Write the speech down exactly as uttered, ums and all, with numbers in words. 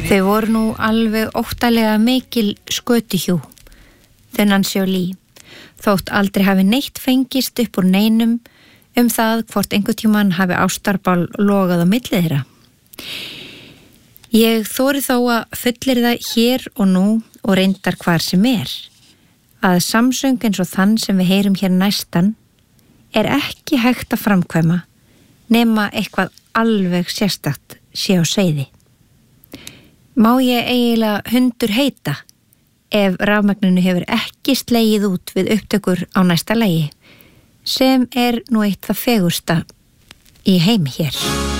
Þau voru nú alveg óttalega mikil skötuhjú, þau Nancy og Lee, þótt aldrei hafi neitt fengist upp úr neinum um það hvort einhvern tímann hafi ástarbál logað á milli þeirra. Ég þori þó að fullyrða hér og nú og reyndar hvar sem er, að samsöng eins og þann sem við heyrum hér næstan er ekki hægt að framkvæma nema eitthvað alveg sérstakt sé á seiði. Má ég eiginlega hundur heita ef rafmagninu hefur ekki slegið út við upptökur á næsta lagi, sem er nú eitt það fegursta í heimi hér.